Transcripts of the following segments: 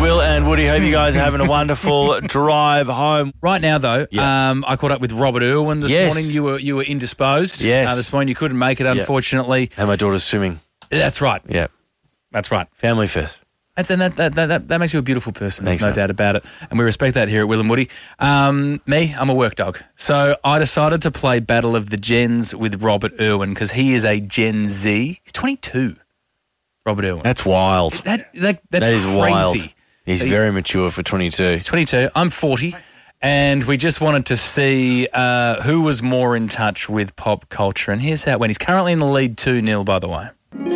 Will and Woody. Hope you guys are having a wonderful drive home. Right now, though, Yeah. I caught up with Robert Irwin this Yes. morning. You were indisposed. Yes. This morning you couldn't make it, unfortunately. And my daughter's swimming. That's right. Yeah. That's right. Family first. That makes you a beautiful person. Thanks, There's no man. doubt about it. And we respect that here at Will and Woody. Me, I'm a work dog. So I decided to play Battle of the Gens with Robert Irwin because he is a Gen Z. He's 22, Robert Irwin. That's wild. That's That is crazy. wild. He's very mature for 22. He's 22. I'm 40. And we just wanted to see who was more in touch with pop culture. And here's how it went. He's currently in the lead 2-0, by the way.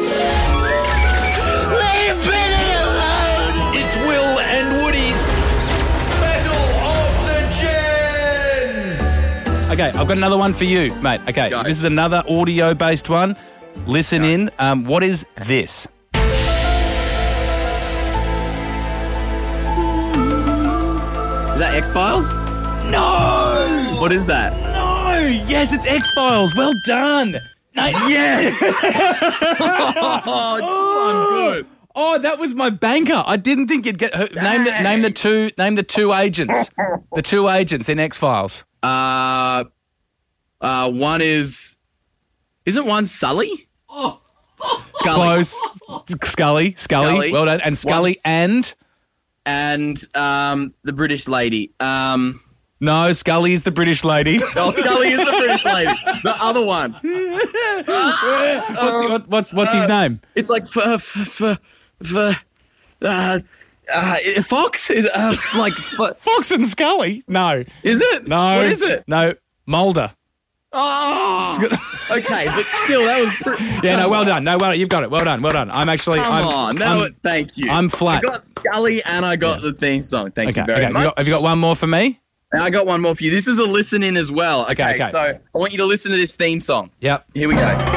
It's Will and Woody's Battle of the Gens. Okay, I've got another one for you, mate. Okay, Go. This is another audio-based one. Listen in. What is this? Is that X-Files? No! What is that? No! Yes, it's X-Files. Well done. No, yes! I'm good. Oh, that was my banker. I didn't think you'd get name the two agents. The two agents in X-Files. One isn't one Sully? Scully. Close. Scully. Scully. Well done. And Scully Once- and And the British lady. no, Scully is the British lady. Oh, Scully is the British lady. The other one. What's his name? It's like Fox is like Fox and Scully? No. is it? No. What is it? No. Mulder. Oh. Okay, but still, that was Yeah, no, well done. No, well done. You've got it. Well done. I'm actually. Come on, no, thank you. I'm flat. I got Scully and I got the theme song. Thank you very Okay. much. Have you got one more for me? I got one more for you. This is a listen in as well. Okay, Okay. so I want you to listen to this theme song. Yep. Here we go.